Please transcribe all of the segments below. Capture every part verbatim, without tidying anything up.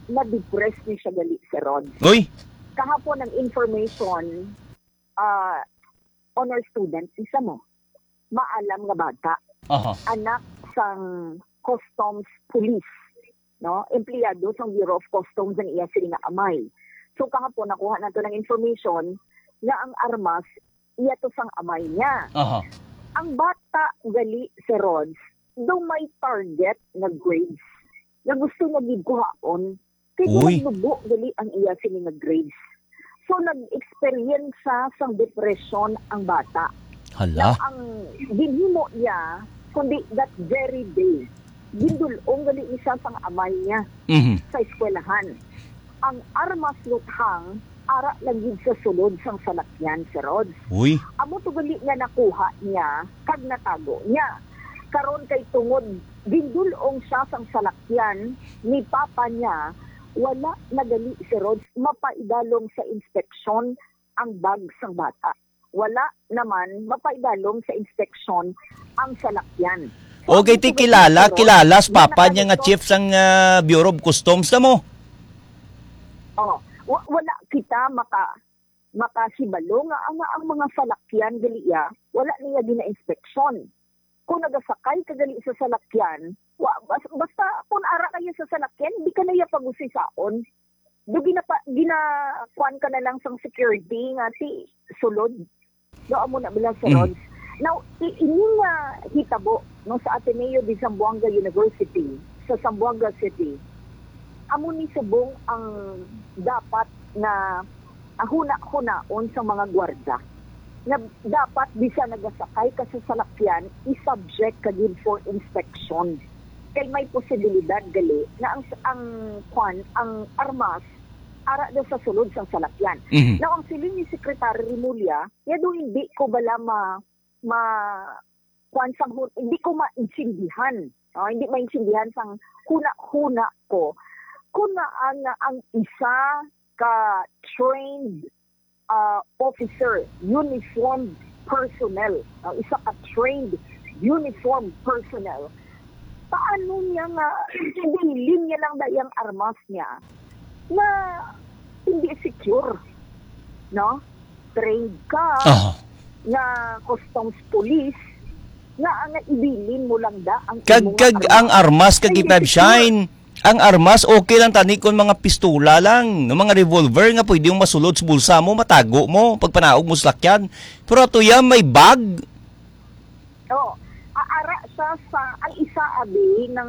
na-depress ni siya gali si Rod. Uy! Kahapon ang information uh, honor student, isa mo, maalam nga bata, Aha. anak sang customs police, no? Empleyado sa Bureau of Customs ang iya sila nga amay. So kahapon nakuha nato ng information nga ang armas iya to sang amay niya. Aha. Ang bata gali si Rods, daw may target na grades na gusto niya giguhaon, kaya Uy. naglubo gali ang iya sila nga grades. So nag-experience sa sang depression ang bata. Hala. Na ang ginhimo niya, kundi that very day, gindulong gali isa sang amay niya Mhm. sa eskwelahan. Ang armas luthang, ara lang yun sa sulod sang salakyan si Rods. Uy. Amo to gali nga nakuha niya, kag natago niya. Karon kay tungod, gindulong siya sang salakyan ni papa niya, wala nagali si Rods mapaidalong sa inspeksyon ang bag sang bata. Wala naman mapaidalong sa inspeksyon ang salakyan. So, Okay, ti kilala, kilala sa papa niya nga chief sang uh, Bureau of Customs na mo. Oh, wa- wala kita maka makasibalo nga ang, ang mga salakyan gali ya, wala niya gina-inspeksyon. Kung nagasakay ka gali sa salakyan, wa, basta, basta kung ara kayo sa salakyan, di ka na iya pagusisaon. Do gina gina kuan ka na lang sang security nga si sulod. Do amo na bila sa roads. Mm. Now, i- ini nga hitabo no sa Ateneo de Zamboanga University sa Zamboanga City. Amo ni subong ang dapat na ahuna-hunaon sa mga gwarda na dapat bisa nagasakay ka sa salakyan i-subject ka din for inspection. Kay may posibilidad gali na ang ang kwan ang armas ara do sa sulod sa salakyan. Mhm. Now ang siling ni Secretary Rimulya, ya do hindi ko bala ma ma kwan sang hu- hindi ko maintindihan. Oh, hindi maintindihan sang huna-huna ko kung na ang, ang isa ka trained uh, officer, uniformed personnel, uh, isa ka trained uniformed personnel, paano niya nga, hindi niya lang na yung armas niya na hindi secure, no? Trained ka, Aha. na customs police, na ang ibilin mo lang da ang Kag imong kag ang armas kag Hindi itab shine. Ang armas okay lang tani kon mga pistola lang, no mga revolver nga pwede yung masulod sa bulsa mo, matago mo pag panaog mo sa lakyan. Pero ato yan may bag. Oo. Aara siya sa, ang isa abi ng,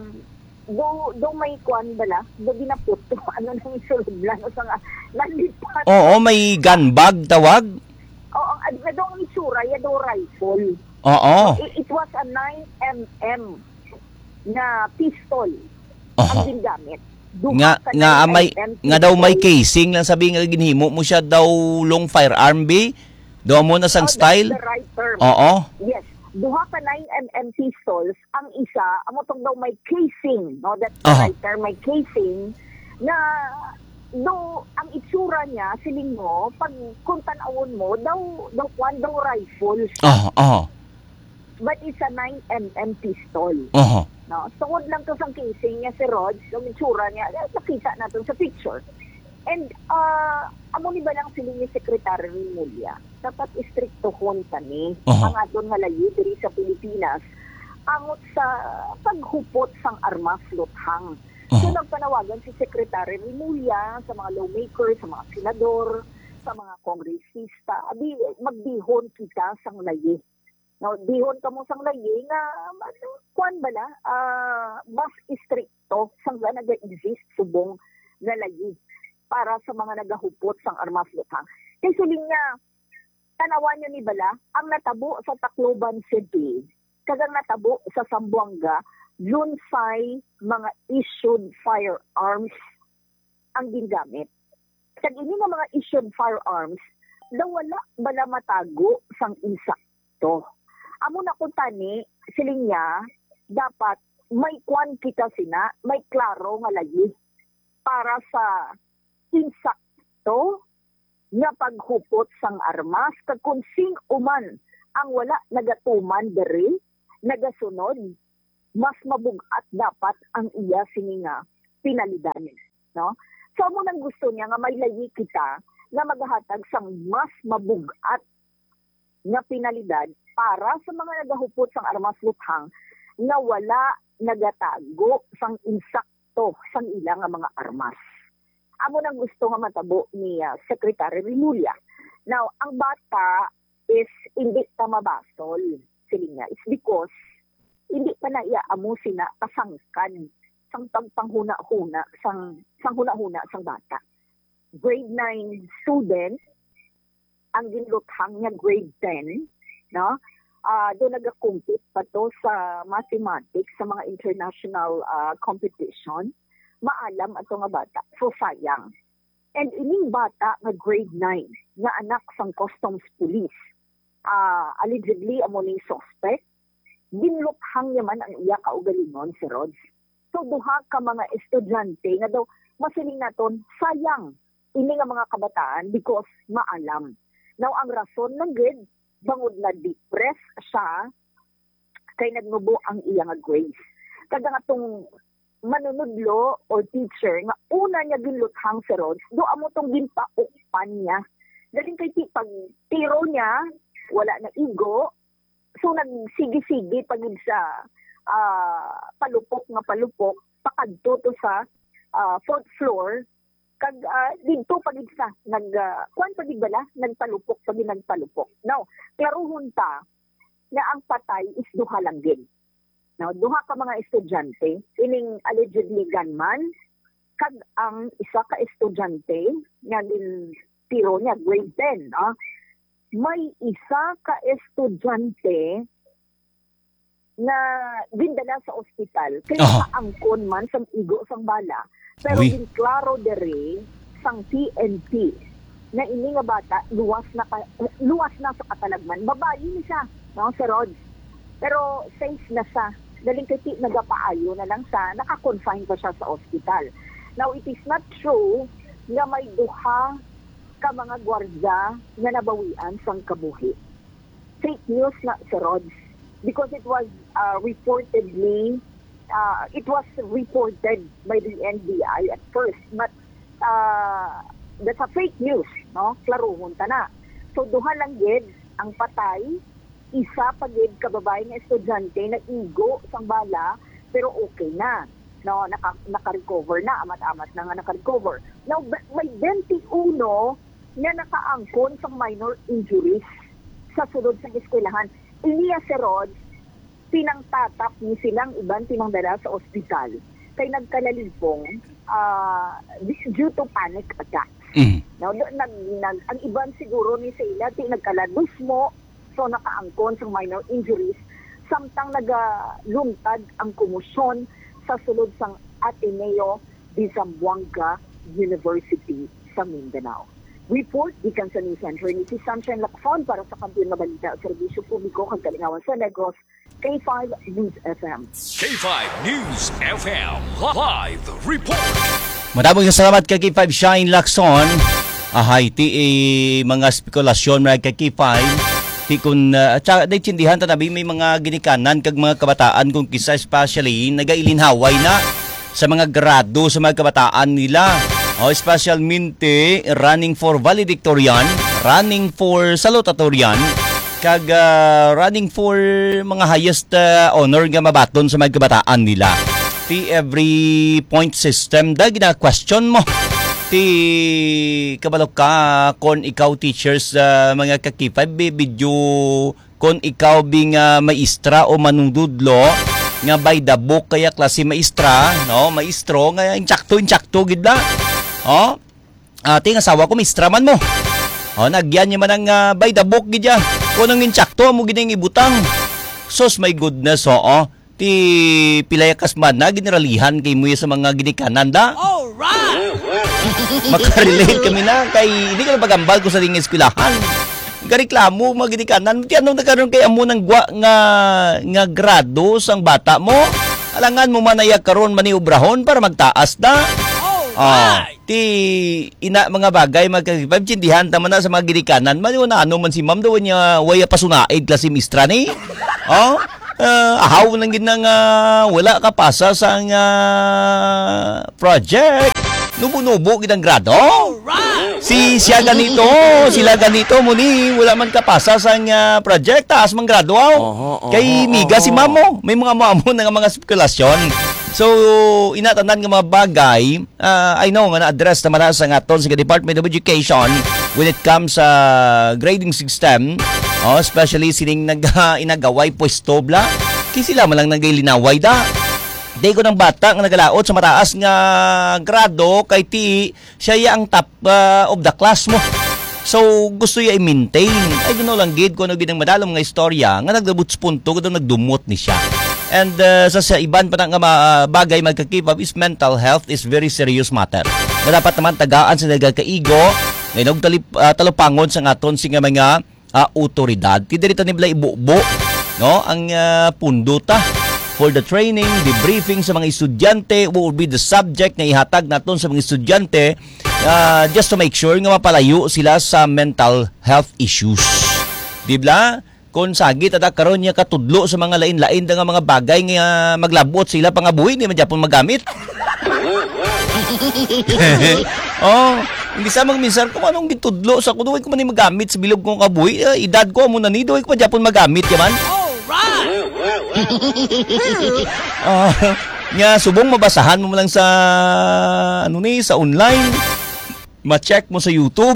do, do may kuan bala, do ginaputo, ano nang isulod lang, o sa nga, nalipat. Oo, may gun bag tawag. Oo, ang na do ang isura, ya do rifle. Oo. It, it was a nine millimeter na pistol Aha. ang gingamit. Duha Nga ka nga nine may millimeter nga daw may pistol. casing lang sabi nga ginhimo mo siya daw long firearm be. Daw mo na sang Oh, style. that's the right term. Oo. Yes. Duha ka nine millimeter pistols, ang isa, amo tong daw may casing, no? That's the Aha. right term, may casing, na do ang itsura niya, siling mo, pag kung tanawon mo, daw, daw kwan, daw rifle siya. Aha, aha. But it's a nine millimeter pistol. Aha. No? Tungod lang to sa casing niya si Rod, yung itsura niya, eh, nakita natin sa picture. And, uh, amo ni ba lang siling ni Secretary Rimulya, dapat istriktohon kami, Aha. ang aton nga layo diri sa Pilipinas, angot sa paghupot sang armas luthang. So, Aha. nagpanawagan si Secretary Rimulya sa mga lawmakers, sa mga senador, sa mga kongresista, abi, magbihon kita sang layi. No, dihon ka mo sang layi nga, ano, kuan bala, ah, mas istrikto sang nga nag-exist subong nga layi para sa mga nagahupot sang armas luthang. Kay suling nga, tanawan nyo ni bala, ang natabo sa Tacloban City, kagang natabo sa Zamboanga, yun say mga issued firearms ang gingamit. Kag ini nga mga issued firearms, daw wala bala matago sang insakto. Amo na kung tani, siling niya, dapat may kwan kita sina, may klaro nga lagi para sa insakto nga paghupot sang armas kag kung sing uman ang wala nagatuman diri nagasunod mas mabugat dapat ang iya sini nga pinalidan. no? So mo nang gusto niya nga may layi kita nga maghatag sang mas mabugat nga pinalidad para sa mga nagahupot sang armas luthang nga wala nagatago sang insakto sang ilang nga mga armas. Amo nang gusto nga matabo ni uh, Secretary Remulla. Now, ang bata is hindi ta mabasol, silinga. It's because hindi pa na iaamo sina kasangkan sang pagpanghuna-huna sang sang huna-huna sang bata. Grade nine student ang ginluthang niya grade ten, no? Uh, doon nag-compete pa to sa mathematics sa mga international uh, competition. Maalam ato nga bata. So sayang. And ining bata nga grade nine nga anak sang customs police. Uh, allegedly amo ni suspect. Ginluthang niya man ang iya kaugalingon si Rods. So duha ka mga estudyante nga daw masiling naton sayang ini nga mga kabataan because maalam. Now ang rason ng gid bangod na depress siya kay nagnubo ang iya nga grades. Kada nga tong manunudlo or teacher nga una niya ginluthang si Rods, do amo tong ginpaukpan niya. Galing kay ti pag tiro niya wala na igo. So nagsigi-sigi pagid sa uh, palupok nga palupok pakadto to sa uh, fourth floor kag uh, dito pagid sa nag uh, kuan pagid bala nagpalupok pagid nagpalupok. Now, klaruhon ta na ang patay is duha lang gid. Now, duha ka mga estudyante ining allegedly gunman kag ang isa ka estudyante nga din tiro niya grade ten, no? May isa ka estudyante na gindala sa ospital kaya uh-huh. Angkon man sang igo sang bala pero din klaro dere sang P N P na ini nga bata luwas na ka, luwas na sa katalagman babae ni siya no si Rods pero safe na siya daling kay nagapaayo na lang sa naka-confine pa siya sa ospital. Now it is not true nga may duha ka mga gwardiya nga nabawian sang kabuhi. Fake news na si Rods because it was uh, reportedly uh, it was reported by the N B I at first but uh, that's a fake news, no? Klaruhon ta na. So duha lang gid ang patay, isa pa gid ka babae nga estudyante na igo sang bala pero okay na. No, naka naka-recover na, amat-amat na nga naka-recover. Now may twenty-one na nakaangkon sang minor injuries sa sulod sa eskwelahan. Iniya si Rods, pinangtatap ni silang iban pinangdala sa ospital kay nagkalalipong uh, due to panic attack. Mm. Now, nag, nag, ang iban siguro ni sila ti nagkaladus mo so nakaangkon sa minor injuries samtang nagalungtad ang kumusyon sa sulod sang Ateneo de Zamboanga University sa Mindanao. Report gikan sa News Center ni si Sunshine Lacfon para sa kampiyon nga balita at serbisyo publiko kag kalingawan sa Negros, K five News F M. K five News F M Live Report. Maraming salamat kay K five Shine Lacson. Ahay ti eh, mga spekulasyon mga kay K five. Ti kun uh, tsaka naitsindihan ta nabi may mga ginikanan kag mga kabataan kung kisa especially nagailinhaway na sa mga grado sa mga kabataan nila. O, oh, special minte, running for valedictorian, running for salutatorian, kag uh, running for mga highest uh, honor nga mabaton sa mga kabataan nila. Ti every point system, da gina-question mo. Ti kabalo ka, kon ikaw teachers, uh, mga kakipay, video, kon ikaw bing uh, maistra o manungdudlo, nga by the book kaya klase maistra, no, maestro, nga inchakto, inchakto, gidla. Oh, ati nga asawa ko maestra man mo. Oh, nagyan niya man ang uh, by the book gidya. Kung nang inchakto mo gining ibutang. Sos my goodness, oo. Oh, ti pilayakas man na generalihan kay mo sa mga ginikanan da. Alright. Makarelate kami na kay hindi ka pagambal ko sa ring eskwelahan. Gareklamo mga ginikanan. Ti anong nagkaroon kay amo ng gwa nga nga grado sang bata mo? Alangan mo man ay karon maniobrahon para magtaas da. Ah, ti ina mga bagay magkakipagtindihan tama na sa mga ginikanan. Maliw na ano man si ma'am daw niya waya pasunaid klase mistra ni. Oh, uh, ahaw nang ginang uh, wala ka pasa sa uh, project nubo-nubo gidang grado. Si siya ganito, sila ganito muni, wala man kapasa sa uh, project, taas mang grado. Oho, oho, Kay miga oho. si mamo, may mga mamo nga mga spekulasyon. So, inatanan nga mga bagay, uh, I know nga na-address naman na sa ngaton sa Department of Education when it comes sa grading system, oh, especially sining nag, uh, inagaway pwesto bla, kasi sila malang nagailinaway da. Day ko ng bata nga nagalaot sa mataas nga grado kay ti siya ya ang top uh, of the class mo. So gusto niya i-maintain. I don't know lang gid ko ano gid ang madalom nga istorya nga nagdabot sa punto kung nagdumot ni siya. And uh, sa, sa iban pa nga uh, bagay magka-keep up is mental health is very serious matter. Na dapat naman tagaan sa nagkaigo ngayon talip uh, talupangon sa ngaton sing mga uh, otoridad. Ti diri ta nibla ibubo no ang uh, punduta for the training, debriefing sa mga estudyante, what will be the subject na ihatag naton sa mga estudyante uh, just to make sure nga mapalayo sila sa mental health issues. Di ba? Kung sagit ada karon niya katudlo sa mga lain-lain nga mga bagay nga maglabot sila pangabuhi ni man Japon magamit. Oh, hindi sa magminsan kung anong gitudlo sa kuno ko man ni magamit sa bilog kong kabuhi, uh, edad ko mo na ni doy ko pa Japon magamit yaman. Ah, nga subong mabasahan mo lang sa ano ni sa online. Ma-check mo sa YouTube.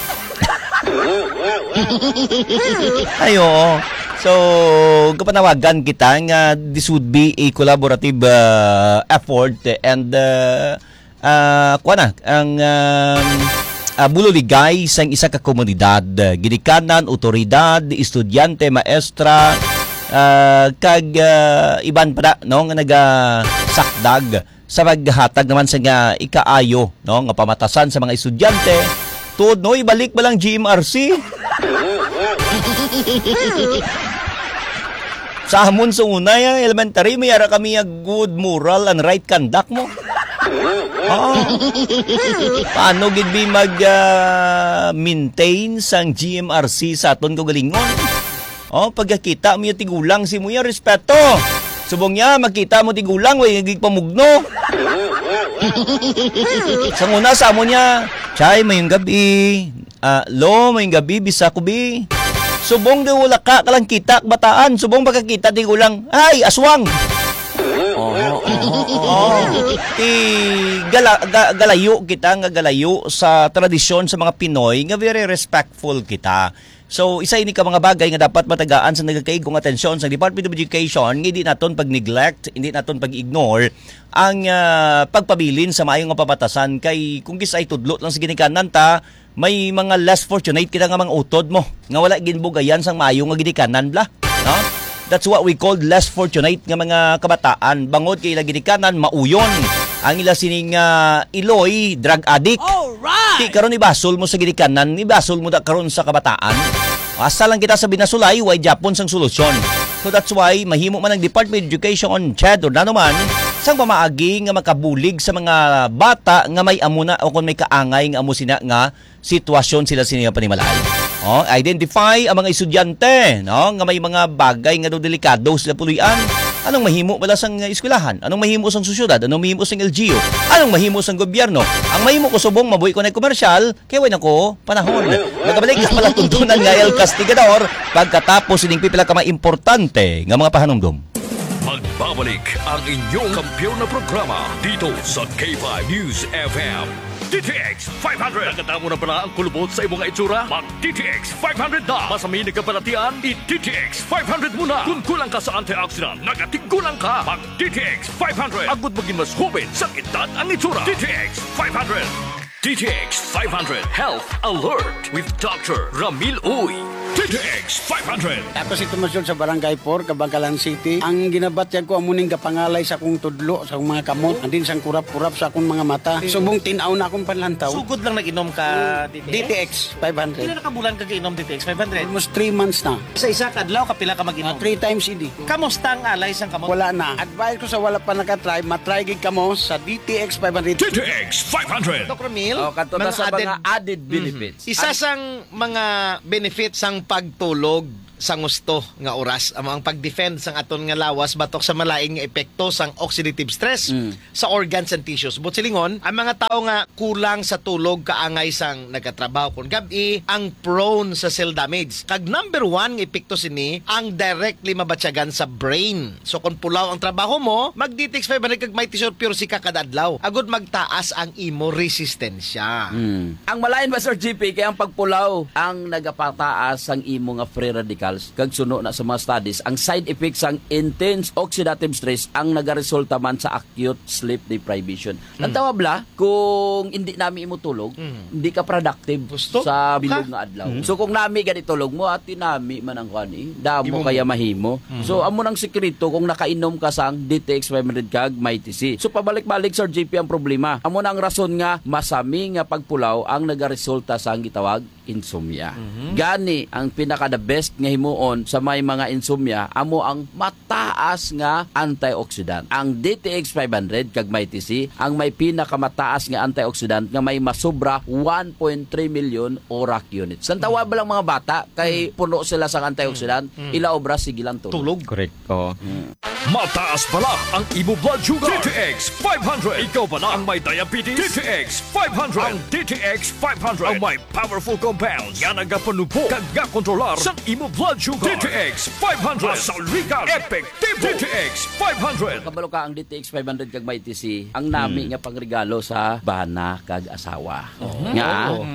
Ayo. So, kapanawagan kita nga this would be a collaborative uh, effort and uh, uh, kuha na ang um, uh, bululigay sa isa ka komunidad, ginikanan, otoridad, estudyante, maestra, Uh, kag uh, iban pa na, no nga nagasakdag sa paghatag naman sa nga ikaayo no nga pamatasan sa mga estudyante tuod no ibalik ba lang G M R C sa hamon sa una ya elementary may ara kami a good moral and right conduct mo. Oh. Paano gid bi mag uh, maintain sang G M R C sa aton kagalingon? Oh, pagkakita mo yung tigulang si mo yung respeto. Subong niya, magkita mo tigulang, way nagig pamugno. Sa una, sa mo niya, Chay, mayong gabi. Uh, lo, mayong gabi, bisa ko bi. Subong di wala ka, kalang kita, bataan. Subong pagkakita tigulang, ay, aswang. Oh, oh, oh, oh. Ti gala, ga, galayo kita, nga galayo sa tradisyon sa mga Pinoy, nga very respectful kita. So, isa ini ka mga bagay nga dapat matagaan sa nagakaigong atensyon sa Department of Education, hindi naton pag-neglect, hindi naton pag-ignore ang uh, pagpabilin sa maayong pamatasan kay kung gisay tudlo lang sa ginikanan ta, may mga less fortunate kita nga mga utod mo nga wala ginbugayan sang maayong nga ginikanan bla, no? That's what we call less fortunate nga mga kabataan. Bangod kay ila ginikanan mauyon. Ang ila sining uh, Iloy drug addict. Alright. Di karon ibasol mo sa ginikanan, ibasol mo da karon sa kabataan. Asa lang kita sa binasulay, way Japon sang solusyon. So that's why mahimo man ang Department of Education on C H E D or nanuman sang pamaagi nga makabulig sa mga bata nga may amuna o kung may kaangay nga amo sina nga sitwasyon sila siniya panimalay. Oh, identify ang mga estudyante, no, nga may mga bagay nga do delikado sila puluyan. Anong mahimo wala sang eskwelahan? Anong mahimo sang syudad? Anong mahimo sang L G U? Anong mahimo sang gobyerno? Ang mahimo ko subong mabuhi ko na komersyal, kay way nako panahon. Magabalik ka pala tuntunan nga El Castigador pagkatapos ining pipila ka mga importante nga mga pahanumdum. Magbabalik ang inyong kampiyon na programa dito sa K five News F M. D T X five hundred. Nakatamo na pala ang kulubot sa imong itsura? Mag-D T X five hundred na. Masamin ka palatian? I-D T X five hundred muna. Kung kulang ka sa antioxidant, nagatigulang ka. Mag-D T X five hundred. Agud maging mas hubid sa kitat ang itsura. D T X five hundred. D T X five hundred Health Alert with Doctor Ramil Uy. D T X five hundred. Ako si Tomasyon sa Barangay four, Kabangkalan City. Ang ginabatyan ko amuning kapangalay sa akong tudlo, sa akong mga kamot, andin sang kurap-kurap sa akong mga mata. Subong tinaw na akong panlantaw. Sugod lang nag-inom ka D T X? D T X five hundred. Ilan na kabulan ka inom D T X five hundred? Almost three months na. Sa isa kadlaw kapila ka Uh, mag-inom? three times a day. Kamusta ang alay sang kamot? Wala na. Advice ko sa wala pa nakatry, matry gig kamo sa D T X five hundred. D T X five hundred. Doctor Ramil, Oh, kanto na sa mga added benefits. isa sang mga benefits sang pagtulog sa gusto nga oras amo ang pag-defend sang aton nga lawas batok sa malaing nga epekto sang oxidative stress Mm. sa organs and tissues. But silingon, ang mga tao nga kulang sa tulog kaangay sang nagatrabaho kon gabi ang prone sa cell damage. Kag number one nga epekto sini ang directly mabatyagan sa brain. So kung pulaw ang trabaho mo, mag-D T X five hundred kag may tissue pure si ka kada adlaw. Agud magtaas ang imo resistensya. Mm. Ang malain ba, Sir G P, kaya ang pagpulaw ang nagapataas ang imo nga free radicals kag suno na sa mga studies ang side effects ang intense oxidative stress ang nagaresulta man sa acute sleep deprivation. Mm. Nagtawa bla kung hindi nami imo tulog, Mm. hindi ka productive Gusto? sa bilog Ka? nga adlaw. So kung nami gani tulog mo at tinami man ang kani, damo Imo- kaya mahimo. So amo nang sekreto kung nakainom ka sang D T X five hundred kag may T C. So pabalik-balik, Sir G P, ang problema. Amo nang rason nga masami nga pagpulaw ang nagaresulta sa ang gitawag insomnia. Gani ang pinaka the best nga himuon sa may mga insomnia amo ang mataas nga antioxidant. Ang D T X five hundred kag may T C ang may pinakamataas nga antioxidant nga may masobra one point three million ORAC units. Santawa ba lang mga bata kay puno sila sa antioxidant, ila obra sige lang tulog. Tulog. Correct. Oo. Mataas pala ang imo blood sugar. D T X five hundred. Ikaw ba na ang may diabetes? D T X five hundred. Ang D T X five hundred ang may powerful compounds nga nagapanubo kag gakontrolar sa imo blood sugar. D T X five hundred. Masalrikan. Epektibo. D T X five hundred. Kabalo ka ang D T X five hundred kag may T C ang nami nga pangregalo sa bana kag asawa. Nga.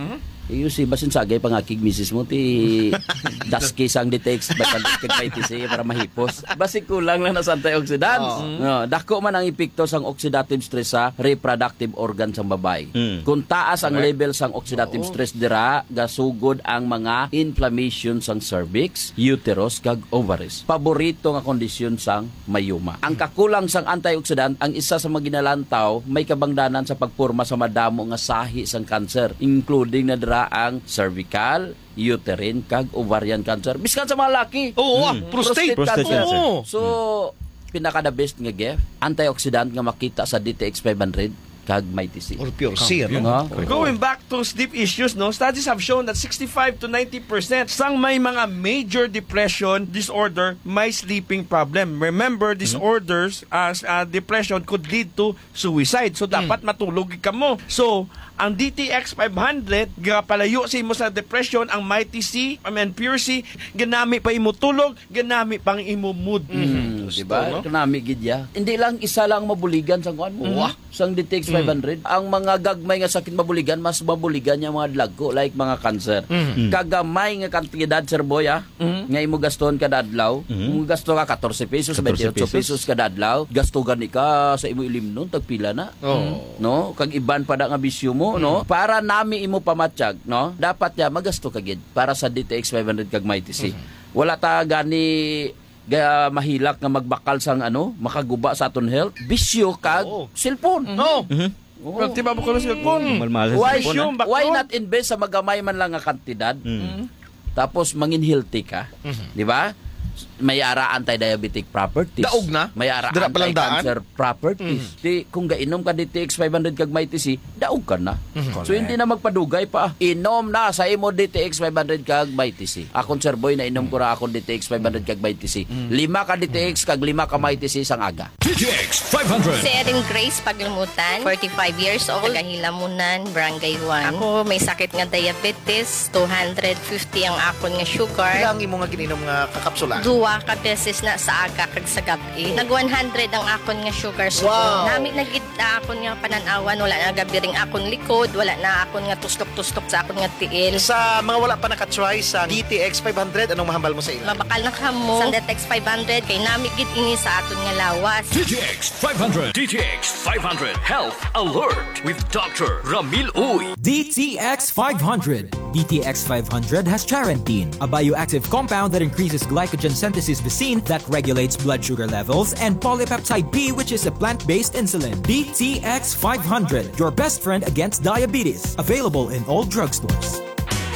Iyo si basin sagay pangakig misis mo ti daski sang D T X five hundred kag may T C para mahipos. Basi kulang lang na sa antioxidants. No, dako man ang epekto sang oxidative stress sa reproductive organ sang babae. Mm. Kung taas ang level sang oxidative stress dira, gasugod ang mga inflammation sang cervix, uterus kag ovaries. Paborito nga kondisyon sang mayuma. Ang kakulang sang antioxidant ang isa sa mga ginalantaw may kabangdanan sa pagporma sa madamo nga sahi sang cancer, including na dira ang cervical, uterine kag ovarian cancer. Biskan sa mga laki. Oo, ah, prostate. Prostate cancer. Oo. So, pinaka the best nga gift, antioxidant nga makita sa D T X five hundred kag may T C. Or pure C, no? No? Going back to sleep issues, no, studies have shown that sixty-five to ninety percent sang may mga major depression disorder may sleeping problem. Remember, disorders as uh, depression could lead to suicide. So dapat matulog ka mo. So ang D T X five hundred gapalayo sa imo sa depression, ang may T C, I mean pure C, ganami pa imo tulog, ganami pang imo mood. Mm, diba? Kanami gid ya. Hindi lang isa lang mabuligan sang kuan mo. Wah. Sang D T X five hundred. Ang mga gagmay nga sakit mabuligan, mas mabuligan yung mga dlagko like mga cancer. Kagamay nga kantidad, Sir Boy, ah, nga imo gaston kada adlaw. Kung gasto ka fourteen pesos, fourteen twenty-eight pesos kada adlaw, gasto gani ka sa imo ilim nun tagpila na. Oh. No, kag iban pa da nga bisyo mo, no? Para nami imo pamatsyag, no? Dapat ya magasto ka gid para sa D T X five hundred kag may T C. Wala ta gani ga mahilak nga magbakal sang ano, makaguba sa aton health. Bisyo kag Oo. cellphone. No. Oo. Pag tiba mo ko ng cellphone. Malmal sa Why, cellphone, ah. why not invest sa magamay man lang nga kantidad? Mm. Tapos mangin healthy ka, di ba? May ara anti-diabetic properties. Daog na? May ara Dira pa lang daan? anti-cancer properties. Di, kung gainom ka D T X five hundred kag may T C, daog ka na. So hindi na magpadugay pa. Inom na sa imo D T X five hundred kag may T C. Akon Sir Boy na inom ko ra akon D T X five hundred kag may T C. Lima ka D T X kag lima ka may T C sang aga. D T X five hundred. Si Erin Grace Paglumutan, forty-five years old, Tagahilamunan, Barangay one. Ako may sakit nga diabetes, two hundred fifty ang akon nga sugar. Ilang imo nga gininom nga kakapsula? Duwa ka beses na sa aga kag sa gabi. Nag one hundred ang akon nga sugar so Wow. nami nagid na akon nga pananawan, wala na gabiring akon likod, wala na akon nga tustok-tustok sa akon nga tiil. Sa mga wala pa nakatry sa D T X five hundred, anong mahambal mo sa ila? Mabakal na kamo sa D T X five hundred kay nami gid ini sa aton nga lawas. D T X five hundred. D T X five hundred. Health Alert with Doctor Ramil Uy. D T X five hundred. D T X five hundred has charantine, a bioactive compound that increases glycogen synthesis vacine that regulates blood sugar levels, and polypeptide B, which is a plant-based insulin. D T X five hundred, your best friend against diabetes. Available in all drugstores.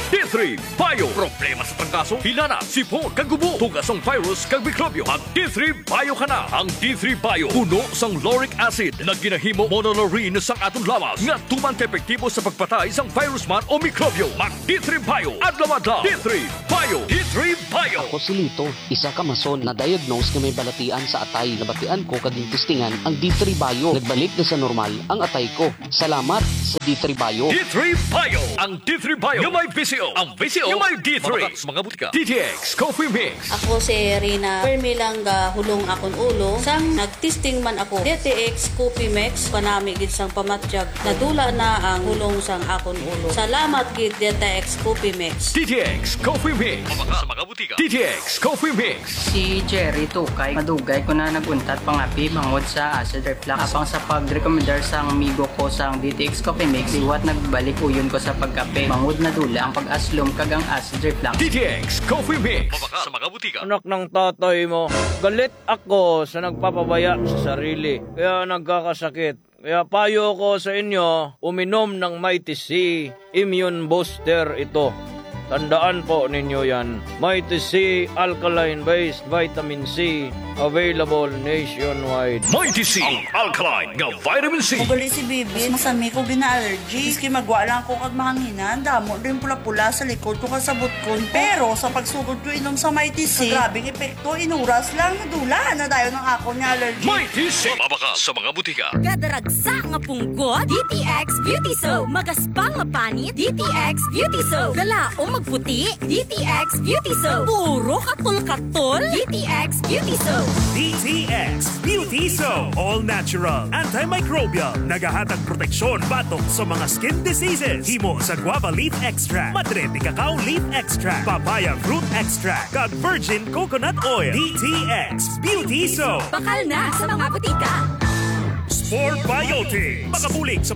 D three Bio. Problema sa trangkaso, hilana, sipon, kagubo, tugasong virus, kag mikrobyo. Mag D three Bio ka na. Ang D three Bio, puno sang lauric acid na ginahimo monolaurin sang atong lawas nga tuman ka-epektibo sa pagpatay sang virus man o mikrobyo. Mag D three Bio. Adlaw-adlaw. D three Bio. D three Bio. Ako si Lito, isa ka mason na diagnose na may balatian sa atay. Nabatian ko kading testingan ang D three Bio. Nagbalik na sa normal ang atay ko. Salamat sa D three Bio. D three Bio. Ang D three Bio. Yung may V C O. Ang V C O. Yung may D three. Sa mga butika. D T X Coffee Mix. Ako si Rina. Permi lang ga hulong akon ulo. Sang nagtesting man ako. D T X Coffee Mix. Panami gid sang pamatyag. Nadula na ang hulong sang akon ulo. Salamat gid D T X Coffee Mix. D T X Coffee Mix. Sa mga butika. D T X Coffee Mix. Si Jerry Tukay, madugay ko na naguntat pangapi mangod sa acid reflux. Apang sa pag-recommendar sang amigo ko sang D T X Coffee Mix, iwat nagbalik uyon ko sa pagkape. Mangod na dula ang pag-aslom kagang acid reflux. D T X Coffee Mix. Sa mga butika. Anak ng tatay mo, galit ako sa nagpapabaya sa sarili. Kaya nagkakasakit. Kaya payo ko sa inyo, uminom ng Mighty C Immune Booster ito. Tandaan po ninyo yan. Mighty C Alkaline-based Vitamin C. Available nationwide. Mighty C ang alkaline nga vitamin C. Ugali si Bibi, masami ko gina-allergy. Iski magwa lang ko kag mahanginan. Damo rin pula-pula sa likod ko kasabot ko. Pero sa pagsugod ko inom sa Mighty C, grabing epekto, inuras lang, nadula na dayo ng ako niya allergy. Mighty C. Mabaka sa mga butika. Gadaragsa nga punggot, D T X Beauty Soap. Magaspang nga panit, D T X Beauty Soap. Galaong magputi, D T X Beauty Soap. Puro katul-katul, D T X Beauty Soap. D T X Beauty Soap. All natural, antimicrobial, nagahatag proteksyon batok sa mga skin diseases. Himo sa guava leaf extract, madre de cacao leaf extract, papaya fruit extract, kag virgin coconut oil. D T X Beauty Soap. Bakal na sa mga butika. Sport Biotic. Makabulig sa